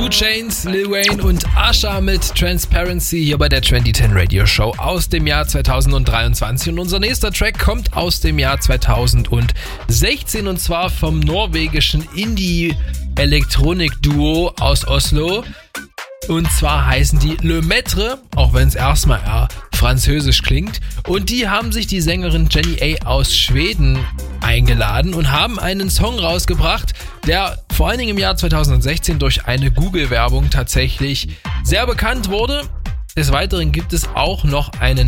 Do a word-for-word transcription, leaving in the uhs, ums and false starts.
two Chainz, Lil Wayne und Usher mit Transparency hier bei der zwanzig zehn Radio Show aus dem Jahr zweitausenddreiundzwanzig. Und unser nächster Track kommt aus dem Jahr zweitausendsechzehn und zwar vom norwegischen Indie-Elektronik-Duo aus Oslo. Und zwar heißen die Le Maître, auch wenn es erstmal eher französisch klingt. Und die haben sich die Sängerin Jenny A. aus Schweden eingeladen und haben einen Song rausgebracht, der vor allen Dingen im Jahr zweitausendsechzehn durch eine Google-Werbung tatsächlich sehr bekannt wurde. Des Weiteren gibt es auch noch einen